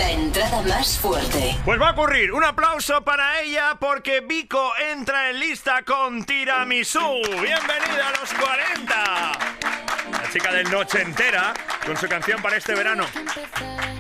La entrada más fuerte. Pues va a ocurrir. Un aplauso para ella porque Vico entra en lista con Tiramisú. Bienvenida a los 40. La chica del Noche Entera con su canción para este verano.